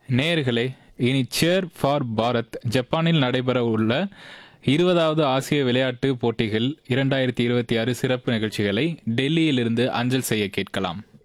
நேயர்களே, இனி சேர் ஃபார் பாரத் ஜப்பானில் நடைபெற உள்ள 20வது ஆசிய விளையாட்டு போட்டிகள் 2026 சிறப்பு நிகழ்ச்சிகளை டெல்லியிலிருந்து அஞ்சல் செய்ய கேட்கலாம்.